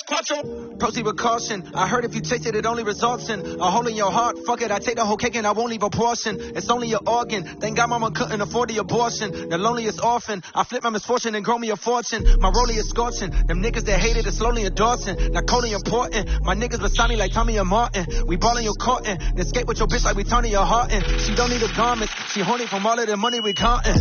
Proceed with caution. I heard if you taste it, it only results in a hole in your heart. Fuck it, I take the whole cake and I won't leave a portion. It's only your organ. Thank God mama couldn't afford the abortion. The loneliest orphan. I flip my misfortune and grow me a fortune. My rollie is scorching. Them niggas that hated it slowly endorsing. Not coldly important. My niggas beside me like Tommy and Martin. We ballin' your cotton. Then skate with your bitch like we Tony or Harton. She don't need a garment. She horny from all of the money we countin'.